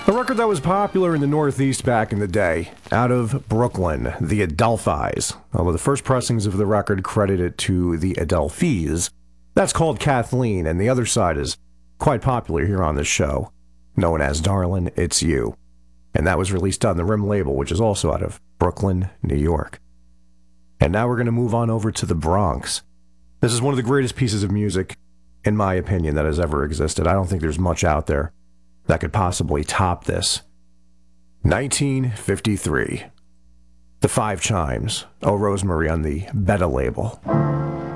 A record that was popular in the Northeast back in the day, out of Brooklyn, the Adelphis. Although the first pressings of the record credit it to the Adelphis. That's called Kathleen, and the other side is quite popular here on this show, known as Darlin', It's You. And that was released on the Rim label, which is also out of Brooklyn, New York. And now we're going to move on over to the Bronx. This is one of the greatest pieces of music, in my opinion, that has ever existed. I don't think there's much out there that could possibly top this. 1953. The Five Chimes, Oh Rosemary on the Betta label.